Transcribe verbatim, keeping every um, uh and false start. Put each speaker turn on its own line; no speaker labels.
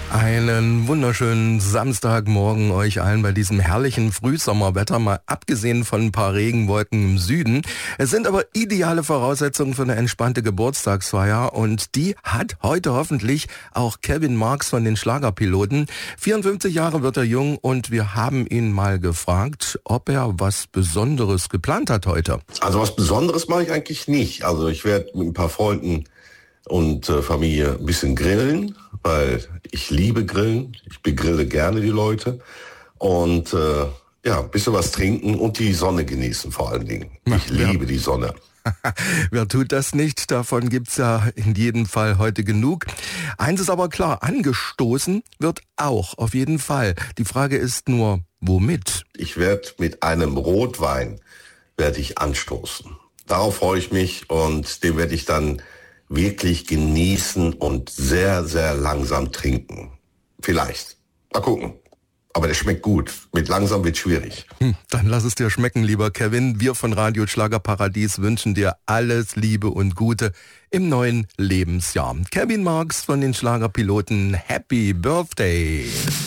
Einen wunderschönen Samstagmorgen euch allen bei diesem herrlichen Frühsommerwetter, mal abgesehen von ein paar Regenwolken im Süden. Es sind aber ideale Voraussetzungen für eine entspannte Geburtstagsfeier und die hat heute hoffentlich auch Kevin Marks von den Schlagerpiloten. vierundfünfzig Jahre wird er jung und wir haben ihn mal gefragt, ob er was Besonderes geplant hat heute.
Also was Besonderes mache ich eigentlich nicht. Also ich werde mit ein paar Freunden und äh, Familie ein bisschen grillen, weil ich liebe Grillen. Ich begrille gerne die Leute. Und äh, ja, ein bisschen was trinken und die Sonne genießen vor allen Dingen. Ich
Ach, ja.
liebe die Sonne.
Wer tut das nicht? Davon gibt's ja in jedem Fall heute genug. Eins ist aber klar, angestoßen wird auch, auf jeden Fall. Die Frage ist nur, womit?
Ich werde mit einem Rotwein werde ich anstoßen. Darauf freue ich mich und den werde ich dann wirklich genießen und sehr, sehr langsam trinken. Vielleicht. Mal gucken. Aber der schmeckt gut. Mit langsam wird schwierig.
Hm, dann lass es dir schmecken, lieber Kevin. Wir von Radio Schlagerparadies wünschen dir alles Liebe und Gute im neuen Lebensjahr. Kevin Marks von den Schlagerpiloten, Happy Birthday!